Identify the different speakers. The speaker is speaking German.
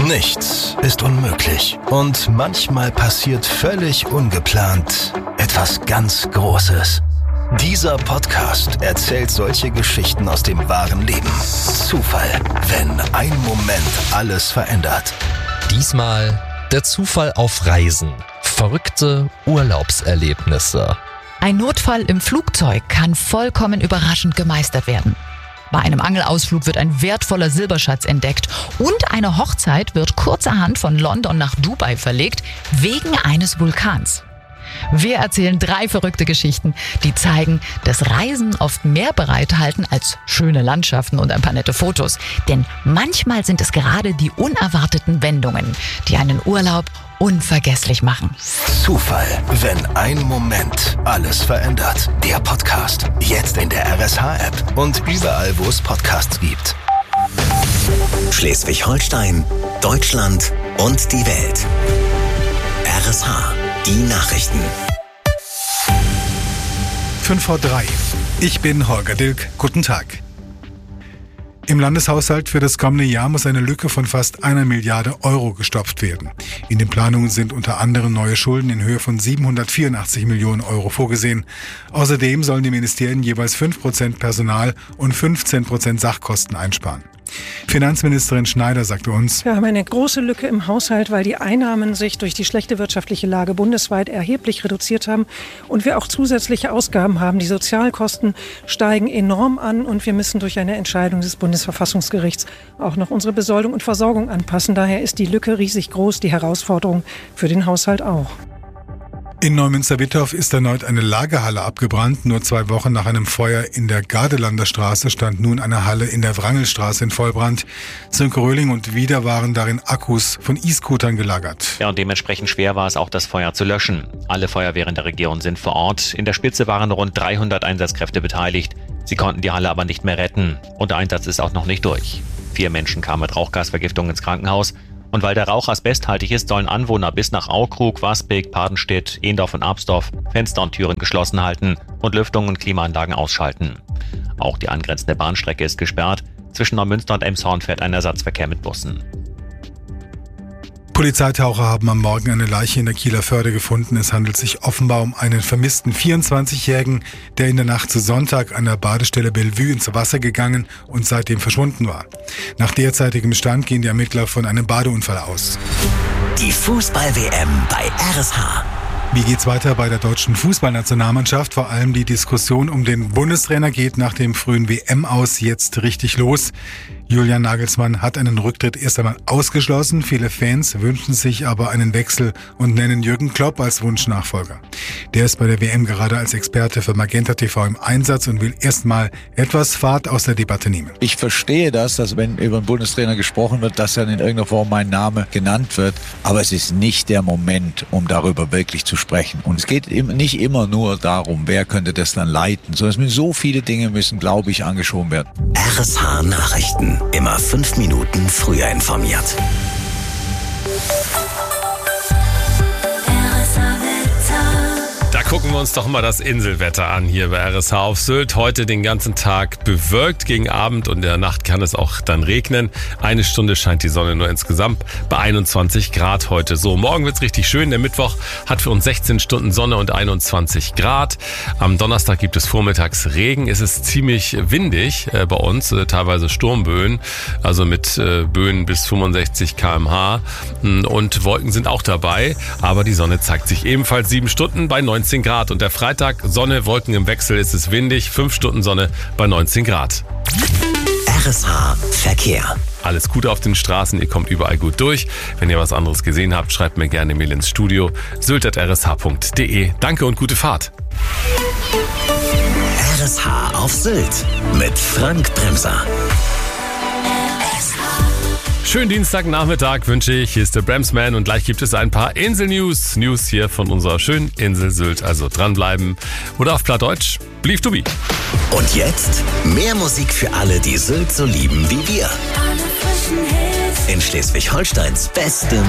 Speaker 1: Nichts ist unmöglich. Und manchmal passiert völlig ungeplant etwas ganz Großes. Dieser Podcast erzählt solche Geschichten aus dem wahren Leben. Zufall, wenn ein Moment alles verändert.
Speaker 2: Diesmal der Zufall auf Reisen. Verrückte Urlaubserlebnisse.
Speaker 3: Ein Notfall im Flugzeug kann vollkommen überraschend gemeistert werden. Bei einem Angelausflug wird ein wertvoller Silberschatz entdeckt und eine Hochzeit wird kurzerhand von London nach Dubai verlegt, wegen eines Vulkans. Wir erzählen 3 verrückte Geschichten, die zeigen, dass Reisen oft mehr bereithalten als schöne Landschaften und ein paar nette Fotos. Denn manchmal sind es gerade die unerwarteten Wendungen, die einen Urlaub unvergesslich machen.
Speaker 1: Zufall, wenn ein Moment alles verändert. Der Podcast, jetzt in der RSH-App und überall, wo es Podcasts gibt.
Speaker 4: Schleswig-Holstein, Deutschland und die Welt. RSH, die Nachrichten.
Speaker 5: 5:03. Ich bin Holger Dilk. Guten Tag. Im Landeshaushalt für das kommende Jahr muss eine Lücke von fast 1 Milliarde Euro gestopft werden. In den Planungen sind unter anderem neue Schulden in Höhe von 784 Millionen Euro vorgesehen. Außerdem sollen die Ministerien jeweils 5% Personal und 15% Sachkosten einsparen. Finanzministerin Schneider sagte uns:
Speaker 6: Wir haben eine große Lücke im Haushalt, weil die Einnahmen sich durch die schlechte wirtschaftliche Lage bundesweit erheblich reduziert haben und wir auch zusätzliche Ausgaben haben. Die Sozialkosten steigen enorm an und wir müssen durch eine Entscheidung des Bundesverfassungsgerichts auch noch unsere Besoldung und Versorgung anpassen. Daher ist die Lücke riesig groß, die Herausforderung für den Haushalt auch.
Speaker 5: In Neumünster-Wittorf ist erneut eine Lagerhalle abgebrannt. Nur 2 Wochen nach einem Feuer in der Gardelander Straße stand nun eine Halle in der Wrangelstraße in Vollbrand. Sönke Röhling und wieder waren darin Akkus von E-Scootern gelagert.
Speaker 7: Ja, und dementsprechend schwer war es auch, das Feuer zu löschen. Alle Feuerwehren der Region sind vor Ort. In der Spitze waren rund 300 Einsatzkräfte beteiligt. Sie konnten die Halle aber nicht mehr retten. Und der Einsatz ist auch noch nicht durch. 4 Menschen kamen mit Rauchgasvergiftung ins Krankenhaus. Und weil der Rauch asbesthaltig ist, sollen Anwohner bis nach Aukrug, Wasbeck, Padenstedt, Ehendorf und Absdorf Fenster und Türen geschlossen halten und Lüftung und Klimaanlagen ausschalten. Auch die angrenzende Bahnstrecke ist gesperrt. Zwischen Neumünster und Elmshorn fährt ein Ersatzverkehr mit Bussen.
Speaker 5: Polizeitaucher haben am Morgen eine Leiche in der Kieler Förde gefunden. Es handelt sich offenbar um einen vermissten 24-Jährigen, der in der Nacht zu Sonntag an der Badestelle Bellevue ins Wasser gegangen und seitdem verschwunden war. Nach derzeitigem Stand gehen die Ermittler von einem Badeunfall aus.
Speaker 4: Die Fußball-WM bei RSH.
Speaker 5: Wie geht's weiter bei der deutschen Fußballnationalmannschaft? Vor allem die Diskussion um den Bundestrainer geht nach dem frühen WM-Aus jetzt richtig los. Julian Nagelsmann hat einen Rücktritt erst einmal ausgeschlossen. Viele Fans wünschen sich aber einen Wechsel und nennen Jürgen Klopp als Wunschnachfolger. Der ist bei der WM gerade als Experte für Magenta TV im Einsatz und will erstmal etwas Fahrt aus der Debatte nehmen.
Speaker 8: Ich verstehe das, dass wenn über einen Bundestrainer gesprochen wird, dass dann in irgendeiner Form mein Name genannt wird. Aber es ist nicht der Moment, um darüber wirklich zu sprechen. Und es geht nicht immer nur darum, wer könnte das dann leiten, sondern so viele Dinge müssen, glaube ich, angeschoben werden.
Speaker 4: RSH Nachrichten. Immer 5 Minuten früher informiert.
Speaker 9: Da gucken wir uns doch mal das Inselwetter an hier bei RSH auf Sylt. Heute den ganzen Tag bewölkt, gegen Abend und in der Nacht kann es auch dann regnen. 1 Stunde scheint die Sonne nur insgesamt bei 21 Grad heute. So, morgen wird's richtig schön. Der Mittwoch hat für uns 16 Stunden Sonne und 21 Grad. Am Donnerstag gibt es vormittags Regen. Es ist ziemlich windig bei uns, teilweise Sturmböen, also mit Böen bis 65 km/h. Und Wolken sind auch dabei, aber die Sonne zeigt sich ebenfalls 7 Stunden bei 19 Grad. Und der Freitag, Sonne, Wolken im Wechsel, ist es windig, 5 Stunden Sonne bei 19 Grad.
Speaker 4: RSH Verkehr.
Speaker 9: Alles Gute auf den Straßen, ihr kommt überall gut durch. Wenn ihr was anderes gesehen habt, schreibt mir gerne Mail ins Studio, sylt@rsh.de. Danke und gute Fahrt.
Speaker 4: RSH auf Sylt mit Frank Bremser.
Speaker 9: Schönen Dienstagnachmittag wünsche ich. Hier ist der Bremsman und gleich gibt es ein paar Insel-News. News hier von unserer schönen Insel Sylt. Also dranbleiben oder auf Plattdeutsch, blieb du bi.
Speaker 4: Und jetzt mehr Musik für alle, die Sylt so lieben wie wir. In Schleswig-Holsteins bestem